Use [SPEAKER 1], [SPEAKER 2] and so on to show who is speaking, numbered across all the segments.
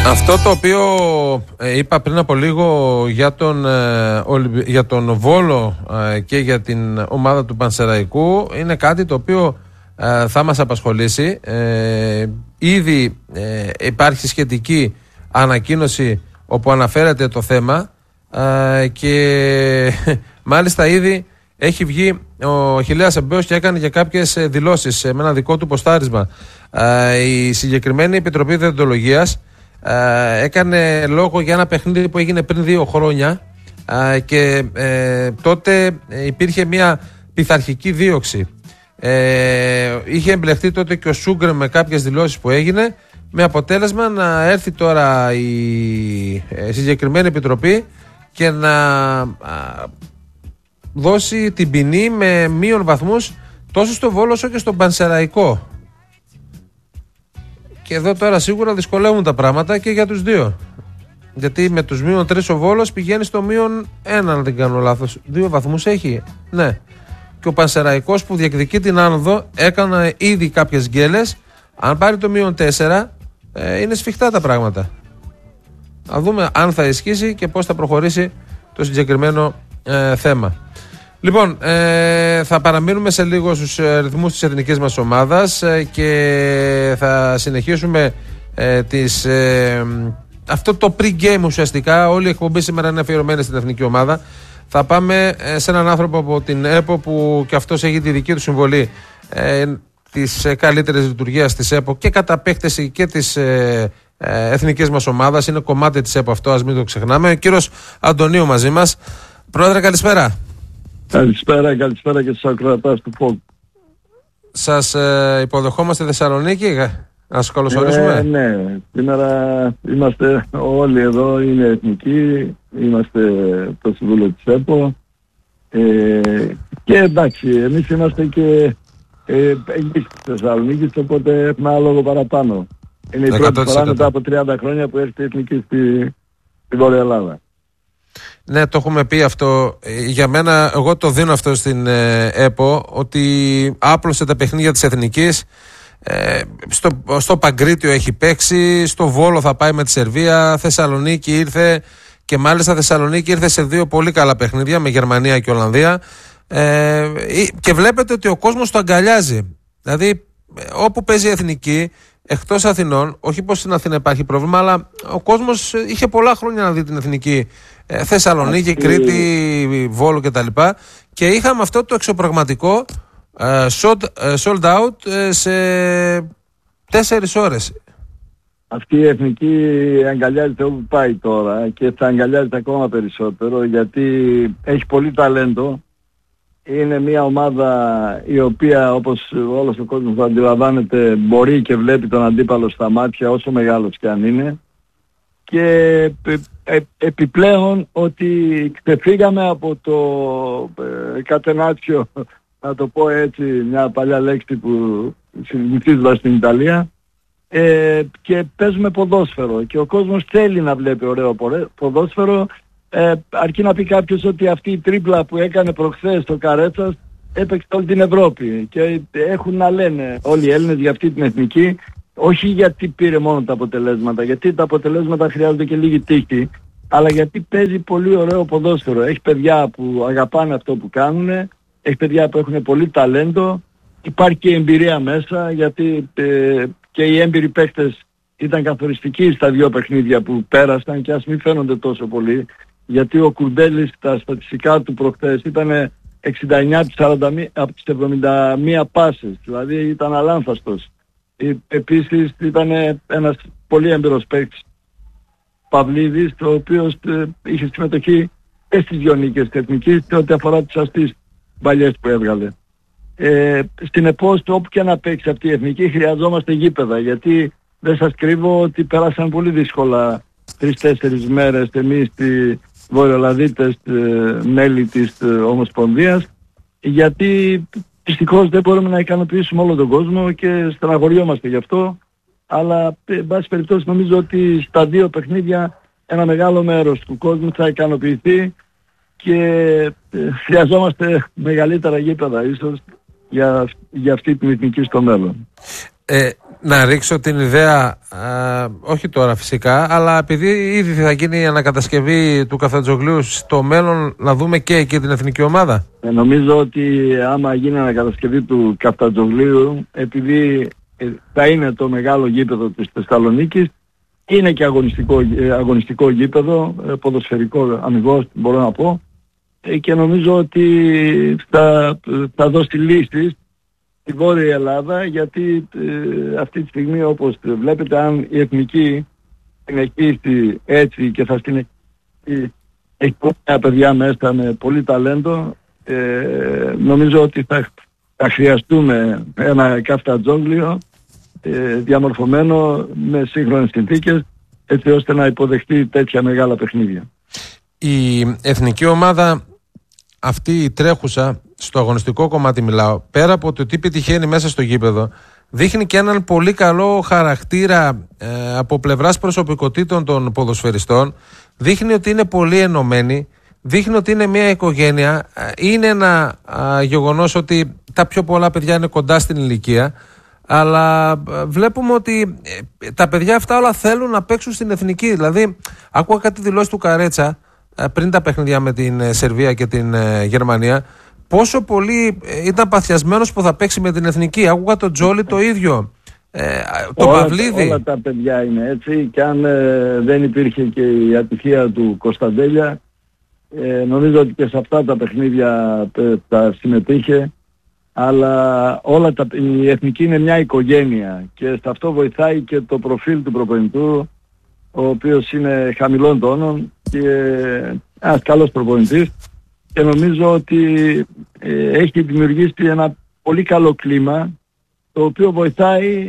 [SPEAKER 1] Αυτό το οποίο είπα πριν από λίγο για τον Βόλο και για την ομάδα του Πανσεραϊκού είναι κάτι το οποίο θα μας απασχολήσει. Ήδη υπάρχει σχετική ανακοίνωση όπου αναφέρεται το θέμα και μάλιστα ήδη έχει βγει ο Χιλέας Εμπέος και έκανε και κάποιες δηλώσεις με ένα δικό του ποστάρισμα. Η συγκεκριμένη Επιτροπή Δεοντολογίας έκανε λόγο για ένα παιχνίδι που έγινε πριν 2 χρόνια και τότε υπήρχε μια πειθαρχική δίωξη. Είχε εμπλεχτεί τότε και ο Σούγκρεμ με κάποιες δηλώσεις που έγινε, με αποτέλεσμα να έρθει τώρα η συγκεκριμένη Επιτροπή και να δώσει την ποινή με μείον βαθμούς τόσο στο Βόλο όσο και στον Πανσεραϊκό. Και εδώ τώρα σίγουρα δυσκολεύουν τα πράγματα και για τους δύο. Γιατί με τους μείον 3 ο Βόλος πηγαίνει στο μείον 1, αν δεν κάνω λάθος. 2 βαθμούς έχει. Ναι. Και ο Πανσεραϊκός που διεκδικεί την άνοδο έκανε ήδη κάποιες γκέλες. Αν πάρει το μείον 4, είναι σφιχτά τα πράγματα. Να δούμε αν θα ισχύσει και πώς θα προχωρήσει το συγκεκριμένο θέμα. Λοιπόν, θα παραμείνουμε σε λίγο στους ρυθμούς της εθνικής μας ομάδας και θα συνεχίσουμε αυτό το pre-game ουσιαστικά. Όλη η εκπομπή σήμερα είναι αφιερωμένη στην εθνική ομάδα. Θα πάμε σε έναν άνθρωπο από την ΕΠΟ που και αυτός έχει τη δική του συμβολή της καλύτερης λειτουργίας της ΕΠΟ και κατά επέκταση και της εθνικής μας ομάδας. Είναι κομμάτι της ΕΠΟ αυτό, ας μην το ξεχνάμε. Ο κύριος Αντωνίου μαζί μας. Πρόεδρε, καλησπέρα.
[SPEAKER 2] Καλησπέρα και στους ακροατάς του ΦΟΚ.
[SPEAKER 1] Σας υποδεχόμαστε Θεσσαλονίκη, να σας καλωσορίσουμε.
[SPEAKER 2] Ναι, σήμερα είμαστε όλοι εδώ, είναι εθνικοί, είμαστε το Συμβούλιο της ΕΠΟ και εντάξει, εμείς είμαστε και εγγύς της Θεσσαλονίκης, οπότε έχουμε ένα λόγο παραπάνω. Είναι η πρώτη φορά μετά από 30 χρόνια που έρχεται η εθνική στη Βόρεια Ελλάδα.
[SPEAKER 1] Ναι, το έχουμε πει αυτό. Για μένα, εγώ το δίνω αυτό στην ΕΠΟ, ότι άπλωσε τα παιχνίδια της εθνικής. Στο Παγκρίτιο έχει παίξει, στο Βόλο θα πάει με τη Σερβία, Θεσσαλονίκη ήρθε και μάλιστα Θεσσαλονίκη ήρθε σε 2 πολύ καλά παιχνίδια με Γερμανία και Ολλανδία και βλέπετε ότι ο κόσμος το αγκαλιάζει. Δηλαδή όπου παίζει η εθνική εκτός Αθηνών, όχι πως στην Αθήνα υπάρχει πρόβλημα, αλλά ο κόσμος είχε πολλά χρόνια να δει την εθνική Θεσσαλονίκη, Κρήτη, Βόλο κτλ. Και είχαμε αυτό το εξωπραγματικό sold out σε 4 ώρες.
[SPEAKER 2] Αυτή η εθνική αγκαλιάζεται όπου πάει τώρα και θα αγκαλιάζεται ακόμα περισσότερο γιατί έχει πολύ ταλέντο. Είναι μια ομάδα η οποία, όπως όλος ο κόσμος θα αντιλαμβάνεται, μπορεί και βλέπει τον αντίπαλο στα μάτια όσο μεγάλος και αν είναι. Και επιπλέον ότι ξεφύγαμε από το κατενάτσιο, να το πω έτσι, μια παλιά λέξη που συνηθίζεται στην Ιταλία, και παίζουμε ποδόσφαιρο και ο κόσμος θέλει να βλέπει ωραίο ποδόσφαιρο, αρκεί να πει κάποιος ότι αυτή η τρίπλα που έκανε προχθές στο Καρέτσας έπαιξε όλη την Ευρώπη και έχουν να λένε όλοι οι Έλληνες για αυτή την εθνική, όχι γιατί πήρε μόνο τα αποτελέσματα, γιατί τα αποτελέσματα χρειάζονται και λίγη τύχη, αλλά γιατί παίζει πολύ ωραίο ποδόσφαιρο. Έχει παιδιά που αγαπάνε αυτό που κάνουν, έχει παιδιά που έχουν πολύ ταλέντο, υπάρχει και εμπειρία μέσα, γιατί και οι έμπειροι παίκτες ήταν καθοριστικοί στα 2 παιχνίδια που πέρασαν και ας μην φαίνονται τόσο πολύ, γιατί ο Κουρμπέλης στα στατιστικά του προχθές ήταν 69 από τις 71 πάσες, δηλαδή ήταν αλάνθαστος. Επίσης ήταν ένας πολύ έμπειρος παίκτης, Παυλίδης, ο οποίος είχε συμμετοχή και στις 2 νίκες της εθνικής και ό,τι αφορά τις αστείς παλιές που έβγαλε. Στην ΕΠΟ, όπου και να παίξει αυτή η εθνική, χρειαζόμαστε γήπεδα, γιατί δεν σας κρύβω ότι πέρασαν πολύ δύσκολα 3-4 μέρες εμείς οι βορειοελλαδίτες μέλη της Ομοσπονδίας, γιατί δυστυχώς δεν μπορούμε να ικανοποιήσουμε όλο τον κόσμο και στεναχωριόμαστε γι' αυτό, αλλά εν πάση περιπτώσει νομίζω ότι στα 2 παιχνίδια ένα μεγάλο μέρος του κόσμου θα ικανοποιηθεί και χρειαζόμαστε μεγαλύτερα γήπεδα ίσως για αυτή την εθνική στο μέλλον.
[SPEAKER 1] Να ρίξω την ιδέα, όχι τώρα φυσικά, αλλά επειδή ήδη θα γίνει η ανακατασκευή του Καφτατζογλίου στο μέλλον, να δούμε και εκεί την εθνική ομάδα.
[SPEAKER 2] Νομίζω ότι άμα γίνει η ανακατασκευή του Καφτατζογλίου, επειδή θα είναι το μεγάλο γήπεδο της Θεσσαλονίκης, είναι και αγωνιστικό γήπεδο, ποδοσφαιρικό αμιγώς μπορώ να πω, και νομίζω ότι θα δώσει λύσεις στη Βόρεια Ελλάδα, γιατί αυτή τη στιγμή, όπως βλέπετε, αν η εθνική συνεχίσει έτσι και θα συνεχίσει, έχει πολλά παιδιά μέσα με πολύ ταλέντο, νομίζω ότι θα χρειαστούμε ένα Καφτατζόγλιο διαμορφωμένο με σύγχρονες συνθήκες, έτσι ώστε να υποδεχτεί τέτοια μεγάλα παιχνίδια.
[SPEAKER 1] Η εθνική ομάδα αυτή η τρέχουσα, στο αγωνιστικό κομμάτι μιλάω, πέρα από το τι πετυχαίνει μέσα στο γήπεδο, δείχνει και έναν πολύ καλό χαρακτήρα από πλευράς προσωπικότητων των ποδοσφαιριστών, δείχνει ότι είναι πολύ ενωμένοι, δείχνει ότι είναι μια οικογένεια, είναι ένα γεγονός ότι τα πιο πολλά παιδιά είναι κοντά στην ηλικία, αλλά βλέπουμε ότι τα παιδιά αυτά όλα θέλουν να παίξουν στην εθνική. Δηλαδή, άκουγα κάτι δηλώσει του Καρέτσα πριν τα παιχνίδια με την Σερβία και την Γερμανία, πόσο πολύ ήταν παθιασμένος που θα παίξει με την εθνική. Άκουγα τον Τζόλι το ίδιο, τον Παυλίδη.
[SPEAKER 2] Όλα τα παιδιά είναι έτσι, και αν δεν υπήρχε και η ατυχία του Κωνσταντέλια, νομίζω ότι και σε αυτά τα παιχνίδια τα συμμετείχε. Αλλά η εθνική είναι μια οικογένεια, και σε αυτό βοηθάει και το προφίλ του προπονητού, ο οποίος είναι χαμηλών τόνων και ένας καλός προπονητής, και νομίζω ότι έχει δημιουργήσει ένα πολύ καλό κλίμα, το οποίο βοηθάει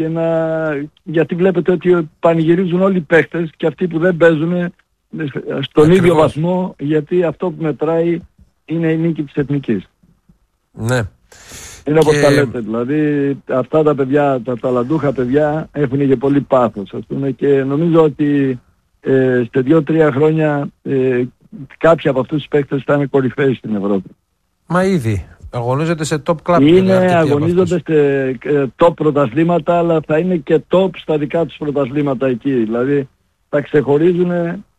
[SPEAKER 2] γιατί βλέπετε ότι πανηγυρίζουν όλοι οι παίχτες, και αυτοί που δεν παίζουν στον ίδιο βαθμό, γιατί αυτό που μετράει είναι η νίκη της εθνικής.
[SPEAKER 1] Ναι.
[SPEAKER 2] Είναι όπως τα λέτε, δηλαδή αυτά τα παιδιά, τα ταλαντούχα παιδιά, έχουν και πολύ πάθος, ας πούμε, και νομίζω ότι σε 2-3 χρόνια κάποιοι από αυτούς τους παίκτες θα είναι κορυφαίοι στην Ευρώπη.
[SPEAKER 1] Μα ήδη αγωνίζονται σε top club.
[SPEAKER 2] Αγωνίζονται σε top πρωταθλήματα, αλλά θα είναι και top στα δικά τους πρωταθλήματα εκεί. Δηλαδή θα ξεχωρίζουν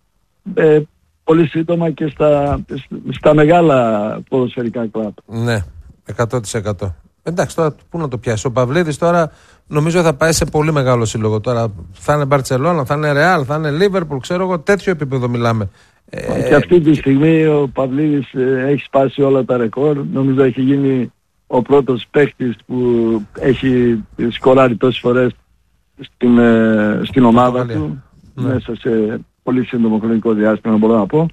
[SPEAKER 2] πολύ σύντομα και στα μεγάλα ποδοσφαιρικά κλαμπ.
[SPEAKER 1] Ναι, 100%. Εντάξει, τώρα πού να το πιάσει. Ο Παυλίδης τώρα νομίζω θα πάει σε πολύ μεγάλο σύλλογο. Τώρα θα είναι Μπαρτσελώνα, θα είναι Ρεάλ, θα είναι Λίβερπουλ, ξέρω εγώ, τέτοιο επίπεδο μιλάμε.
[SPEAKER 2] Και αυτή τη στιγμή ο Παυλίδης έχει σπάσει όλα τα ρεκόρ. Νομίζω έχει γίνει ο πρώτος παίκτης που έχει σκοράρει τόσες φορές στην ομάδα του, μέσα σε πολύ σύντομο χρονικό διάστημα, μπορώ να πω.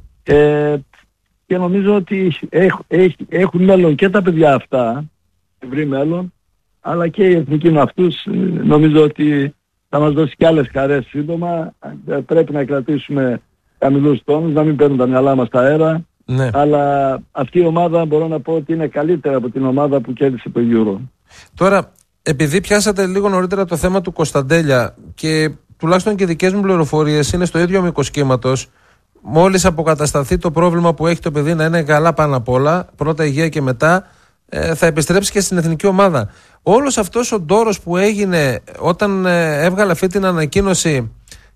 [SPEAKER 2] Και νομίζω ότι έχουν μέλλον και τα παιδιά αυτά, ευρύ μέλλον, αλλά και η εθνική με αυτούς. Νομίζω ότι θα μας δώσει και άλλες χαρές σύντομα. Πρέπει να κρατήσουμε χαμηλούς τόνους, να μην παίρνουν τα μυαλά μας τα αέρα. Ναι. Αλλά αυτή η ομάδα μπορώ να πω ότι είναι καλύτερα από την ομάδα που κέρδισε το Euro.
[SPEAKER 1] Τώρα, επειδή πιάσατε λίγο νωρίτερα το θέμα του Κωνσταντέλια, και τουλάχιστον και δικές μου πληροφορίες είναι στο ίδιο μήκος κύματος, μόλις αποκατασταθεί το πρόβλημα που έχει το παιδί να είναι καλά πάνω απ' όλα, πρώτα υγεία και μετά, θα επιστρέψει και στην εθνική ομάδα. Όλος αυτός ο ντόρος που έγινε όταν έβγαλε αυτή την ανακοίνωση,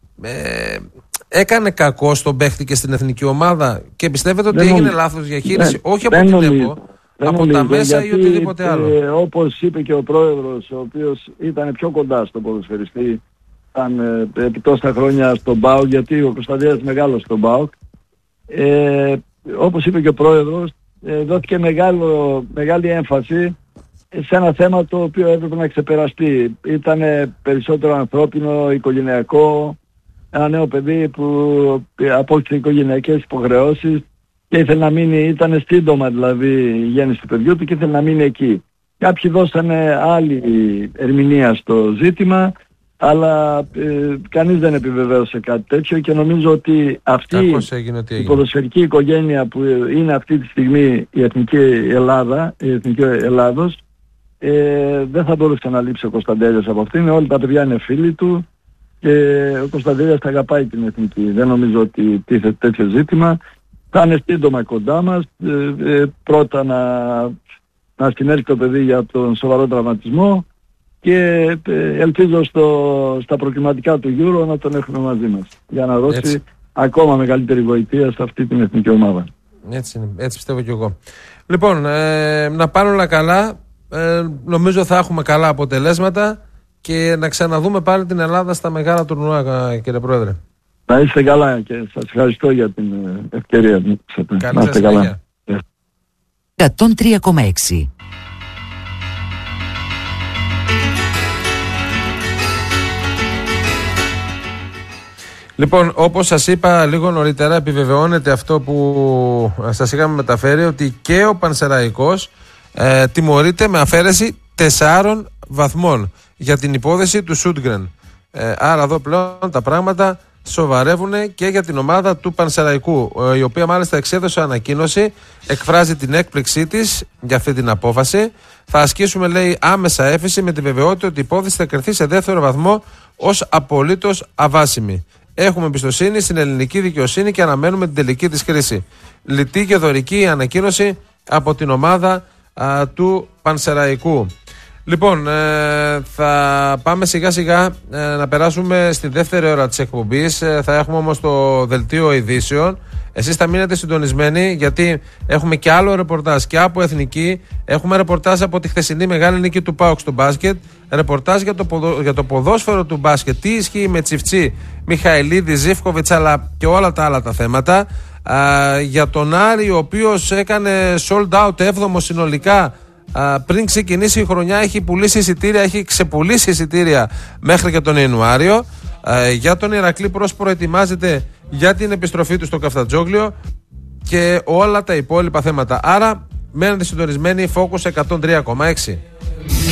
[SPEAKER 1] έκανε κακό στον παίχτη και στην εθνική ομάδα, και πιστεύετε ότι έγινε λάθος διαχείριση, όχι από την ΕΠΟ, από τα μέσα ή οτιδήποτε άλλο?
[SPEAKER 2] Όπως είπε και ο πρόεδρος, ο οποίος ήταν πιο κοντά στον ποδοσφαιριστή, ήταν επί τόσα χρόνια στον ΠΑΟΚ, γιατί ο Κωνσταντέλιας μεγάλος στον ΠΑΟΚ, όπως είπε και ο πρόεδρος, δόθηκε μεγάλη έμφαση σε ένα θέμα το οποίο έπρεπε να ξεπεραστεί. Ήταν περισσότερο ανθρώπινο, οικογενειακό, ένα νέο παιδί που απόκτησε οικογενειακές υποχρεώσεις και ήθελε να μείνει, ήταν σύντομα δηλαδή η γέννηση του παιδιού του και ήθελε να μείνει εκεί. Κάποιοι δώσανε άλλη ερμηνεία στο ζήτημα, αλλά κανείς δεν επιβεβαίωσε κάτι τέτοιο, και νομίζω ότι αυτή η ποδοσφαιρική οικογένεια που είναι αυτή τη στιγμή η Εθνική Ελλάδος, δεν θα μπορούσε να λείψει ο Κωνσταντέλιας από αυτήν. Όλοι τα παιδιά είναι φίλοι του και ο Κωνσταντέλιας θα αγαπάει την εθνική. Δεν νομίζω ότι τίθεται τέτοιο ζήτημα. Θα είναι σύντομα κοντά μας. Πρώτα να συνέλθει το παιδί για τον σοβαρό τραυματισμό, και ελπίζω στα προκριματικά του Euro να τον έχουμε μαζί μας για να δώσει ακόμα μεγαλύτερη βοήθεια σε αυτή την εθνική ομάδα.
[SPEAKER 1] Έτσι είναι, έτσι πιστεύω κι εγώ. Λοιπόν, να πάνε όλα καλά, νομίζω θα έχουμε καλά αποτελέσματα και να ξαναδούμε πάλι την Ελλάδα στα μεγάλα τουρνουά, κύριε Πρόεδρε.
[SPEAKER 2] Να είστε καλά και σας ευχαριστώ για την ευκαιρία.
[SPEAKER 1] Καλή σας συνέχεια.
[SPEAKER 3] 103,6.
[SPEAKER 1] Λοιπόν, όπως σας είπα λίγο νωρίτερα, επιβεβαιώνεται αυτό που σας είχαμε μεταφέρει, ότι και ο Πανσεραϊκός τιμωρείται με αφαίρεση 4 βαθμών για την υπόθεση του Σούντγκρεν. Άρα εδώ πλέον τα πράγματα σοβαρεύουν και για την ομάδα του Πανσεραϊκού, η οποία μάλιστα εξέδωσε ανακοίνωση, εκφράζει την έκπληξή της για αυτή την απόφαση. Θα ασκήσουμε, λέει, άμεσα έφεση με τη βεβαιότητα ότι η υπόθεση θα κριθεί σε δεύτερο βαθμό ως απολύτως αβάσιμη. Έχουμε εμπιστοσύνη στην ελληνική δικαιοσύνη και αναμένουμε την τελική της κρίση. Λιτή και δωρική ανακοίνωση από την ομάδα του Πανσεραϊκού. Λοιπόν, θα πάμε σιγά σιγά να περάσουμε στη δεύτερη ώρα της εκπομπής. Θα έχουμε όμως το δελτίο ειδήσεων. Εσείς θα μείνετε συντονισμένοι, γιατί έχουμε και άλλο ρεπορτάζ και από Εθνική. Έχουμε ρεπορτάζ από τη χθεσινή μεγάλη νίκη του ΠΑΟΚ στο μπάσκετ. Ρεπορτάζ για το ποδόσφαιρο του μπάσκετ. Τι ισχύει με Τσιφτσί, Μιχαηλίδη, Ζίβκοβιτς, αλλά και όλα τα άλλα τα θέματα. Για τον Άρη, ο οποίος έκανε sold out 7ο συνολικά. Πριν ξεκινήσει η χρονιά έχει πουλήσει εισιτήρια, έχει ξεπουλήσει εισιτήρια μέχρι και τον Ιανουάριο. Για τον Ηρακλή προετοιμάζεται για την επιστροφή του στο Καφτατζόγλιο και όλα τα υπόλοιπα θέματα. Άρα μένετε συντονισμένοι, Focus 103,6.